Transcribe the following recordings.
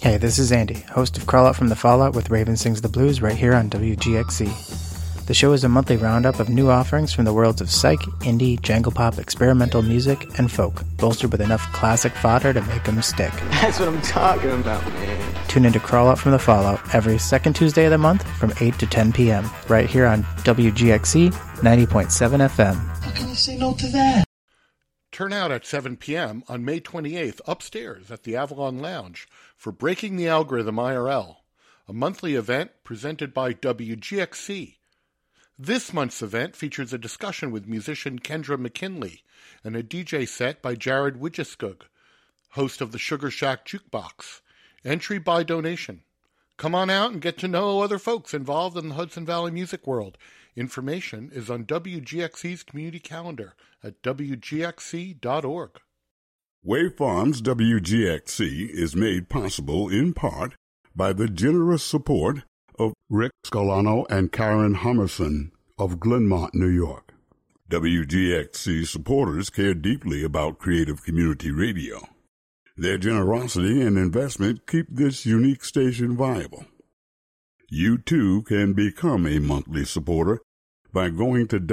Hey, this is Andy, host of Crawl Out from the Fallout with Raven Sings the Blues right here on WGXC. The show is a monthly roundup of new offerings from the worlds of psych, indie, jangle pop, experimental music, and folk, bolstered with enough classic fodder to make them stick. That's what I'm talking about, man. Tune in to Crawl Out from the Fallout every second Tuesday of the month from 8 to 10 p.m. right here on WGXC 90.7 FM. How can you say no to that? Turn out at 7 p.m. on May 28th upstairs at the Avalon Lounge for Breaking the Algorithm IRL, a monthly event presented by WGXC. This month's event features a discussion with musician Kendra McKinley and a DJ set by Jared Widgeskug, host of the Sugar Shack Jukebox. Entry by donation. Come on out and get to know other folks involved in the Hudson Valley music world. Information is on WGXC's community calendar at wgxc.org. Wave Farms WGXC is made possible in part by the generous support of Rick Scalano and Karen Hummerson of Glenmont, New York. WGXC supporters care deeply about creative community radio. Their generosity and investment keep this unique station viable. You too can become a monthly supporter by going to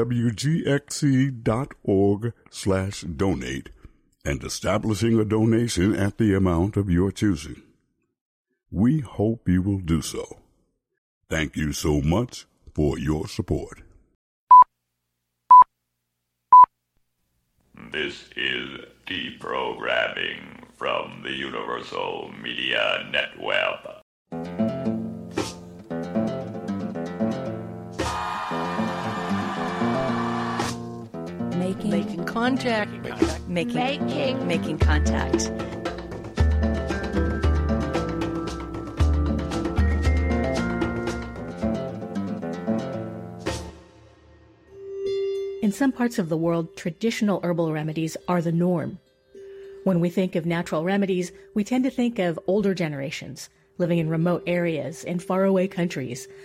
wgxc.org/donate and establishing a donation at the amount of your choosing. We hope you will do so. Thank you so much for your support. This is deprogramming from the Universal Media Network. Making contact. Making contact. In some parts of the world, traditional herbal remedies are the norm. When we think of natural remedies, we tend to think of older generations living in remote areas in faraway countries